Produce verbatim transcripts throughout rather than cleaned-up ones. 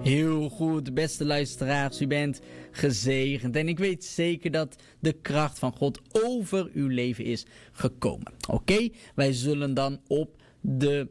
Heel goed, beste luisteraars, u bent gezegend. En ik weet zeker dat de kracht van God over uw leven is gekomen. Oké, okay? Wij zullen dan op de,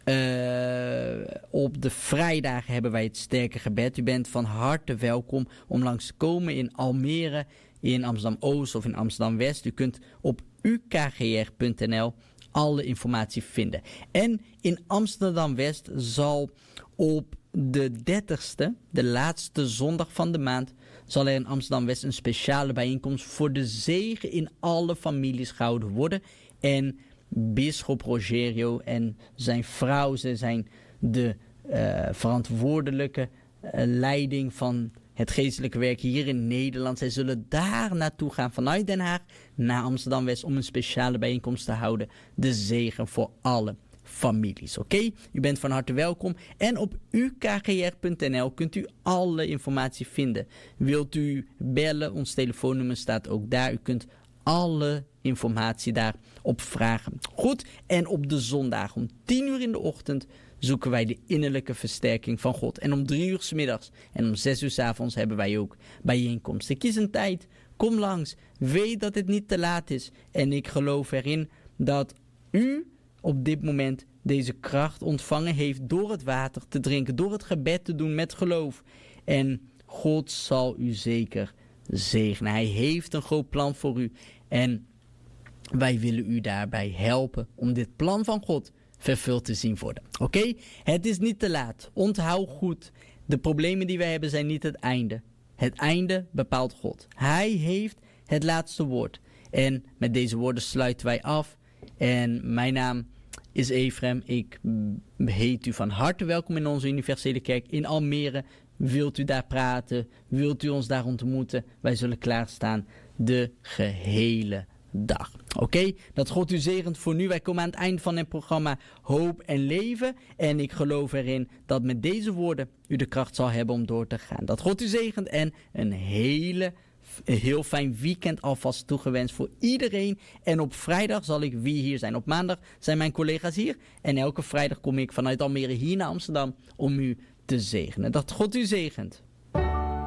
uh, op de vrijdagen hebben wij het sterke gebed. U bent van harte welkom om langs te komen in Almere, in Amsterdam-Oost of in Amsterdam-West. U kunt op u k g r punt n l alle informatie vinden. En in Amsterdam-West zal op de dertigste, de laatste zondag van de maand, zal er in Amsterdam-West een speciale bijeenkomst voor de zegen in alle families gehouden worden. En bisschop Rogerio en zijn vrouw, ze zijn de uh, verantwoordelijke uh, leiding van het geestelijke werk hier in Nederland. Zij zullen daar naartoe gaan vanuit Den Haag naar Amsterdam-West om een speciale bijeenkomst te houden. De zegen voor alle families. Oké, okay? U bent van harte welkom. En op u k g r punt n l kunt u alle informatie vinden. Wilt u bellen? Ons telefoonnummer staat ook daar. U kunt alle informatie daarop vragen. Goed, en op de zondag om tien uur in de ochtend zoeken wij de innerlijke versterking van God. En om drie uur 's middags en om zes uur 's avonds hebben wij ook bijeenkomsten. Kies een tijd, kom langs, weet dat het niet te laat is. En ik geloof erin dat u op dit moment deze kracht ontvangen heeft door het water te drinken, door het gebed te doen met geloof. En God zal u zeker zegenen. Hij heeft een groot plan voor u en wij willen u daarbij helpen om dit plan van God vervuld te zien worden. Oké? Okay? Het is niet te laat. Onthoud goed. De problemen die wij hebben zijn niet het einde. Het einde bepaalt God. Hij heeft het laatste woord. En met deze woorden sluiten wij af. En mijn naam is Efrem. Ik heet u van harte welkom in onze Universele Kerk in Almere. Wilt u daar praten? Wilt u ons daar ontmoeten? Wij zullen klaarstaan de gehele dag. Oké, okay? Dat God u zegent voor nu. Wij komen aan het eind van het programma Hoop en Leven. En ik geloof erin dat met deze woorden u de kracht zal hebben om door te gaan. Dat God u zegent en een hele, een heel fijn weekend alvast toegewenst voor iedereen. En op vrijdag zal ik weer hier zijn. Op maandag zijn mijn collega's hier. En elke vrijdag kom ik vanuit Almere hier naar Amsterdam om u te zegenen. Dat God u zegent.